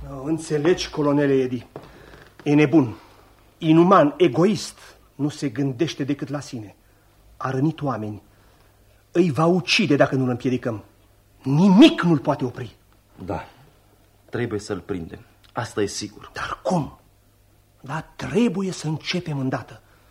Înțelegi, colonele Edi, e nebun, inuman, egoist, nu se gândește decât la sine. A rănit oameni, îi va ucide dacă nu-l împiedicăm. Nimic nu-l poate opri. Da, trebuie să-l prindem, asta e sigur. Dar cum? Dar trebuie să începem îndată.